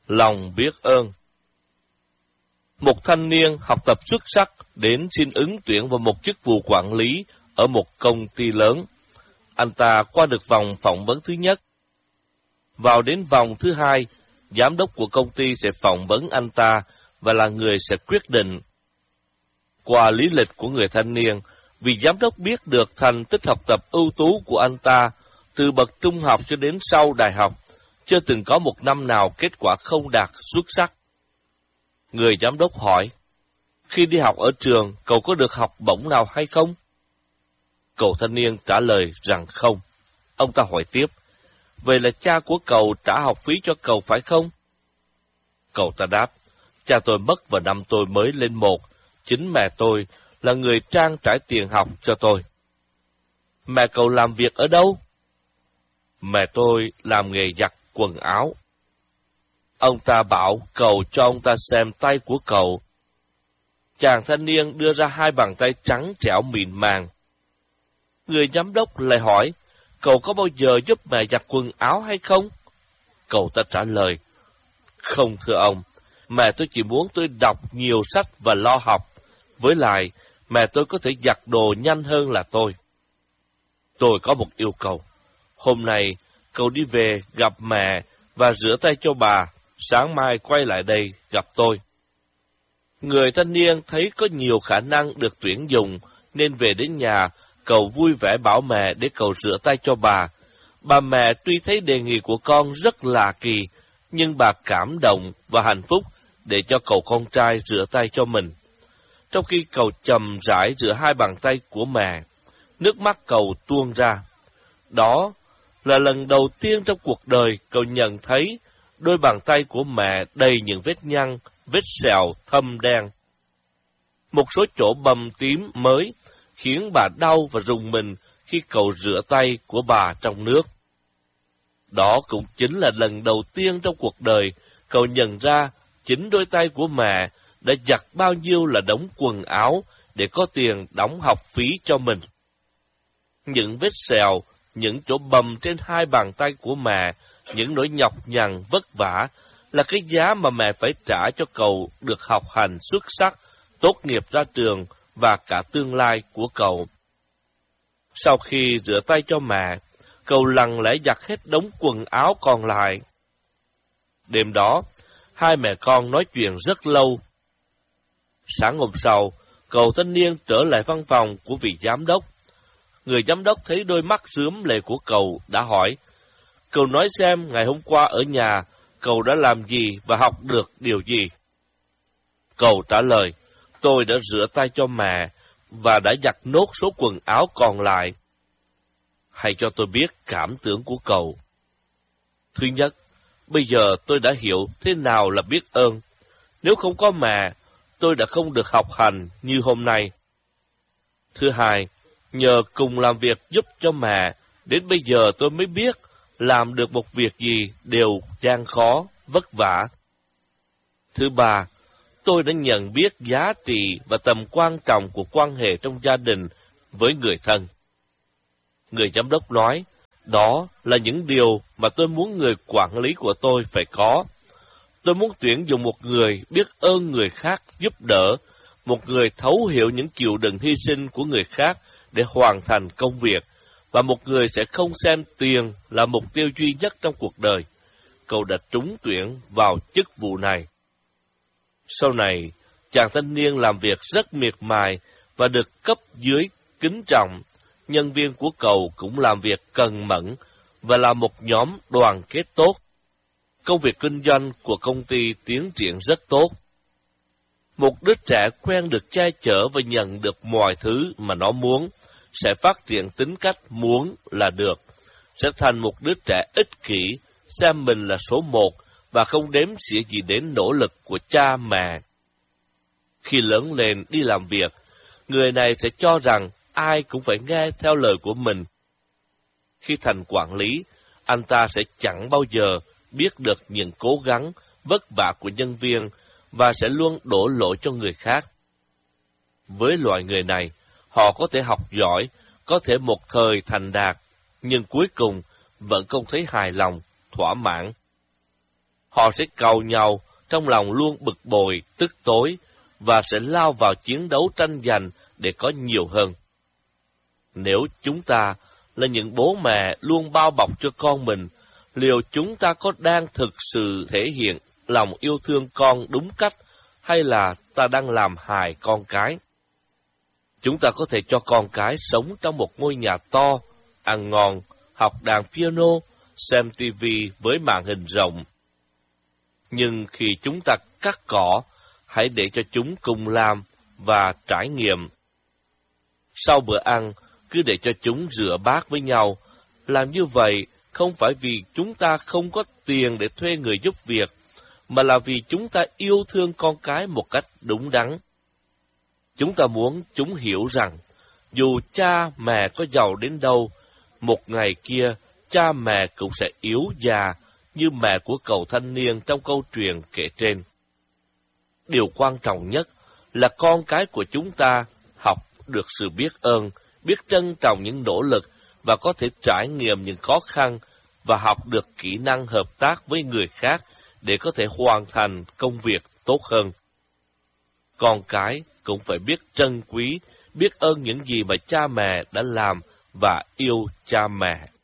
Lòng biết ơn. Một thanh niên học tập xuất sắc đến xin ứng tuyển vào một chức vụ quản lý ở một công ty lớn. Anh ta qua được vòng phỏng vấn thứ nhất. Vào đến vòng thứ hai, giám đốc của công ty sẽ phỏng vấn anh ta và là người sẽ quyết định. Qua lý lịch của người thanh niên, vì giám đốc biết được thành tích học tập ưu tú của anh ta từ bậc trung học cho đến sau đại học, chưa từng có một năm nào kết quả không đạt xuất sắc. Người giám đốc hỏi, khi đi học ở trường, cậu có được học bổng nào hay không? Cậu thanh niên trả lời rằng không. Ông ta hỏi tiếp, vậy là cha của cậu trả học phí cho cậu phải không? Cậu ta đáp, cha tôi mất vào năm tôi mới lên một, chính mẹ tôi là người trang trải tiền học cho tôi. Mẹ cậu làm việc ở đâu? Mẹ tôi làm nghề giặt quần áo. Ông ta bảo cậu cho ông ta xem tay của cậu. Chàng thanh niên đưa ra hai bàn tay trắng trẻo mịn màng. Người giám đốc lại hỏi, cậu có bao giờ giúp mẹ giặt quần áo hay không? Cậu ta trả lời, không thưa ông, mẹ tôi chỉ muốn tôi đọc nhiều sách và lo học. Với lại, mẹ tôi có thể giặt đồ nhanh hơn là tôi. Tôi có một yêu cầu. Hôm nay, cậu đi về gặp mẹ và rửa tay cho bà. Sáng mai quay lại đây gặp tôi. Người thanh niên thấy có nhiều khả năng được tuyển dụng, nên về đến nhà, cậu vui vẻ bảo mẹ để cậu rửa tay cho bà. Bà mẹ tuy thấy đề nghị của con rất lạ kỳ, nhưng bà cảm động và hạnh phúc để cho cậu con trai rửa tay cho mình. Trong khi cậu chậm rãi rửa hai bàn tay của mẹ, nước mắt cậu tuôn ra. Đó là lần đầu tiên trong cuộc đời cậu nhận thấy đôi bàn tay của mẹ đầy những vết nhăn, vết sẹo thâm đen. Một số chỗ bầm tím mới khiến bà đau và rùng mình khi cậu rửa tay của bà trong nước. Đó cũng chính là lần đầu tiên trong cuộc đời cậu nhận ra chính đôi tay của mẹ đã giặt bao nhiêu là đống quần áo để có tiền đóng học phí cho mình. Những vết sẹo, những chỗ bầm trên hai bàn tay của mẹ, những nỗi nhọc nhằn vất vả là cái giá mà mẹ phải trả cho cậu được học hành xuất sắc, tốt nghiệp ra trường và cả tương lai của cậu. Sau khi rửa tay cho mẹ, cậu lặng lẽ giặt hết đống quần áo còn lại. Đêm đó, hai mẹ con nói chuyện rất lâu. Sáng hôm sau, cậu thanh niên trở lại văn phòng của vị giám đốc. Người giám đốc thấy đôi mắt rướm lệ của cậu đã hỏi, cậu nói xem ngày hôm qua ở nhà, cậu đã làm gì và học được điều gì? Cậu trả lời, tôi đã rửa tay cho mẹ và đã giặt nốt số quần áo còn lại. Hãy cho tôi biết cảm tưởng của cậu. Thứ nhất, bây giờ tôi đã hiểu thế nào là biết ơn. Nếu không có mẹ, tôi đã không được học hành như hôm nay. Thứ hai, nhờ cùng làm việc giúp cho mẹ, đến bây giờ tôi mới biết làm được một việc gì đều gian khó, vất vả. Thứ ba, tôi đã nhận biết giá trị và tầm quan trọng của quan hệ trong gia đình với người thân. Người giám đốc nói, đó là những điều mà tôi muốn người quản lý của tôi phải có. Tôi muốn tuyển dụng một người biết ơn người khác giúp đỡ, một người thấu hiểu những chịu đựng hy sinh của người khác để hoàn thành công việc, và một người sẽ không xem tiền là mục tiêu duy nhất trong cuộc đời. Cậu đã trúng tuyển vào chức vụ này. Sau này, chàng thanh niên làm việc rất miệt mài và được cấp dưới kính trọng. Nhân viên của cậu cũng làm việc cần mẫn và là một nhóm đoàn kết tốt. Công việc kinh doanh của công ty tiến triển rất tốt. Một đứa trẻ quen được che chở và nhận được mọi thứ mà nó muốn, sẽ phát triển tính cách muốn là được, sẽ thành một đứa trẻ ích kỷ, xem mình là số một và không đếm xỉa gì đến nỗ lực của cha mẹ. Khi lớn lên đi làm việc, người này sẽ cho rằng ai cũng phải nghe theo lời của mình. Khi thành quản lý, anh ta sẽ chẳng bao giờ biết được những cố gắng, vất vả của nhân viên và sẽ luôn đổ lỗi cho người khác. Với loại người này, họ có thể học giỏi, có thể một thời thành đạt, nhưng cuối cùng vẫn không thấy hài lòng, thỏa mãn. Họ sẽ cầu nhau, trong lòng luôn bực bội, tức tối, và sẽ lao vào chiến đấu tranh giành để có nhiều hơn. Nếu chúng ta là những bố mẹ luôn bao bọc cho con mình, liệu chúng ta có đang thực sự thể hiện lòng yêu thương con đúng cách, hay là ta đang làm hại con cái? Chúng ta có thể cho con cái sống trong một ngôi nhà to, ăn ngon, học đàn piano, xem TV với màn hình rộng. Nhưng khi chúng ta cắt cỏ, hãy để cho chúng cùng làm và trải nghiệm. Sau bữa ăn, cứ để cho chúng rửa bát với nhau. Làm như vậy không phải vì chúng ta không có tiền để thuê người giúp việc, mà là vì chúng ta yêu thương con cái một cách đúng đắn. Chúng ta muốn chúng hiểu rằng, dù cha mẹ có giàu đến đâu, một ngày kia cha mẹ cũng sẽ yếu già như mẹ của cậu thanh niên trong câu chuyện kể trên. Điều quan trọng nhất là con cái của chúng ta học được sự biết ơn, biết trân trọng những nỗ lực và có thể trải nghiệm những khó khăn và học được kỹ năng hợp tác với người khác để có thể hoàn thành công việc tốt hơn. Con cái cũng phải biết trân quý, biết ơn những gì mà cha mẹ đã làm và yêu cha mẹ.